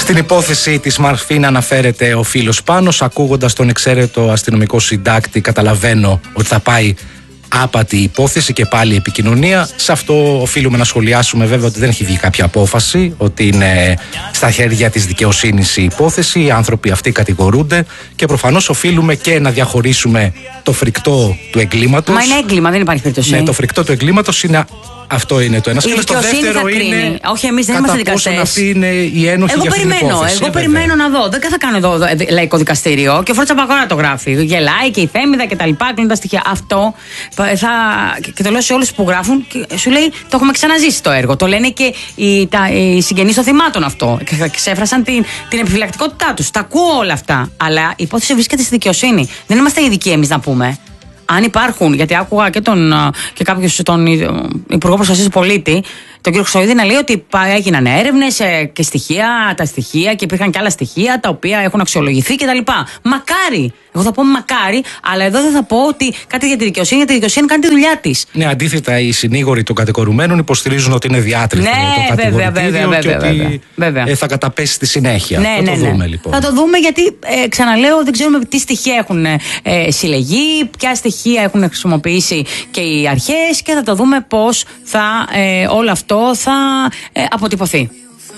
Στην υπόθεση της Μαρφίν αναφέρεται ο φίλος Πάνος. Ακούγοντας τον εξαίρετο αστυνομικό συντάκτη, καταλαβαίνω ότι θα πάει άπατη υπόθεση και πάλι επικοινωνία. Σε αυτό οφείλουμε να σχολιάσουμε βέβαια ότι δεν έχει βγει κάποια απόφαση, ότι είναι στα χέρια της δικαιοσύνης η υπόθεση. Οι άνθρωποι αυτοί κατηγορούνται και προφανώς οφείλουμε και να διαχωρίσουμε το φρικτό του εγκλήματος. Μα είναι έγκλημα, δεν υπάρχει περίπτωση. Ναι, το φρικτό του εγκλήματος είναι. Αυτό είναι το ένα. Η δικαιοσύνη θα κρίνει. Όχι, εμείς δεν είμαστε δικαστές. Αυτή είναι η ένοχη για αυτή την υπόθεση. Εγώ περιμένω να δω. Δεν θα κάνω εδώ λαϊκό δικαστήριο. Και ο Φόρτσα Παγόρα το γράφει. Γελάει και η Θέμηδα και τα λοιπά. Κλείνουν τα στοιχεία. Αυτό και το λέω σε όλους που γράφουν. Και σου λέει το έχουμε ξαναζήσει το έργο. Το λένε και οι συγγενείς των θυμάτων αυτό. Και ξέφρασαν την επιφυλακτικότητά τους. Τα ακούω όλα αυτά. Αλλά η υπόθεση βρίσκεται στη δικαιοσύνη. Δεν είμαστε ειδικοί εμείς να πούμε. Αν υπάρχουν, γιατί άκουγα και κάποιους τον Υπουργό Προστασίας του Πολίτη, τον κύριο Χρυσοϊδή, να λέει ότι έγιναν έρευνες και τα στοιχεία και υπήρχαν και άλλα στοιχεία τα οποία έχουν αξιολογηθεί κτλ. Μακάρι! Εγώ θα πω μακάρι, αλλά εδώ δεν θα πω ότι κάτι για τη δικαιοσύνη, γιατί η δικαιοσύνη κάνει τη δουλειά της. Ναι, αντίθετα, οι συνήγοροι των κατηγορουμένων υποστηρίζουν ότι είναι διάτρηκτο το κατηγορητήριο και ότι θα καταπέσει στη συνέχεια. Θα το δούμε λοιπόν. Θα το δούμε, γιατί ξαναλέω, δεν ξέρουμε τι στοιχεία έχουν συλλεγεί, ποια στοιχεία έχουν χρησιμοποιήσει και οι αρχές, και θα το δούμε πώς όλο αυτό θα αποτυπωθεί.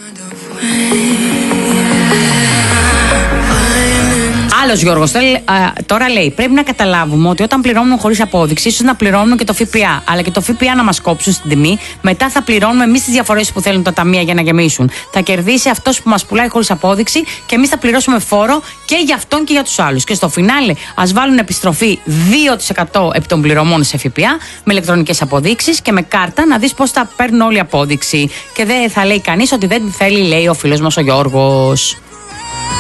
Άλλος Γιώργος τώρα λέει: πρέπει να καταλάβουμε ότι όταν πληρώνουμε χωρίς απόδειξη, ίσως να πληρώνουμε και το ΦΠΑ. Αλλά και το ΦΠΑ να μας κόψουν στην τιμή. Μετά θα πληρώνουμε εμείς τις διαφορές που θέλουν τα ταμεία για να γεμίσουν. Θα κερδίσει αυτός που μας πουλάει χωρίς απόδειξη και εμείς θα πληρώσουμε φόρο και για αυτόν και για τους άλλους. Και στο φινάλε, ας βάλουν επιστροφή 2% επί των πληρωμών σε ΦΠΑ με ηλεκτρονικές αποδείξεις και με κάρτα, να δεις πώς θα παίρνουν όλη η απόδειξη. Και δεν θα λέει κανείς ότι δεν θέλει, λέει ο φίλος μας ο Γιώργος.